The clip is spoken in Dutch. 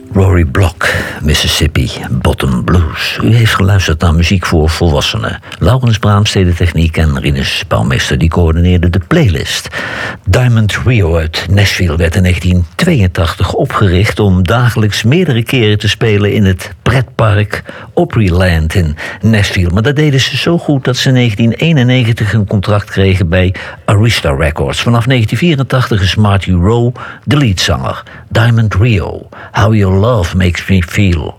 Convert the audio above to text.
Rory Block, Mississippi, Bottom Blues. U heeft geluisterd naar muziek voor volwassenen. Laurens Braams deed de techniek en Rinus Bouwmeester die coördineerde de playlist. Diamond Rio uit Nashville werd in 1982 opgericht om dagelijks meerdere keren te spelen in het pretpark Opryland in Nashville. Maar dat deden ze zo goed dat ze in 1991 een contract kregen bij Arista Records. Vanaf 1984 is Marty Rowe de leadzanger. Diamond Rio, How Your Love Makes Me Feel.